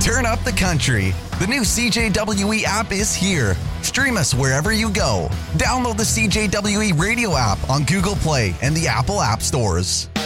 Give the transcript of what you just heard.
turn up the country. The new CJWE app is here. Stream us wherever you go. Download the CJWE radio app on Google Play and the Apple App Stores.